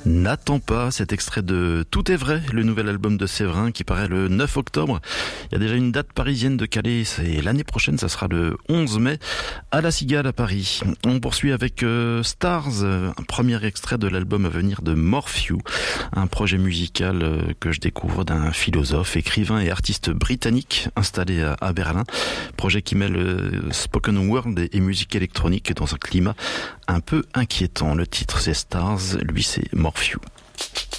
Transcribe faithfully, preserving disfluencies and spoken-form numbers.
N'attends pas, cet extrait de Tout est vrai, le nouvel album de Séverin qui paraît le neuf octobre. Il y a déjà une date parisienne de Calais, c'est l'année prochaine, ça sera le onze mai à La Cigale à Paris. On poursuit avec euh, Stars, un premier extrait de l'album à venir de Morphew, un projet musical euh, que je découvre d'un philosophe, écrivain et artiste britannique installé à, à Berlin. Projet qui mêle euh, spoken word et, et musique électronique dans un climat un peu inquiétant. Le titre c'est Stars, lui c'est Morphew.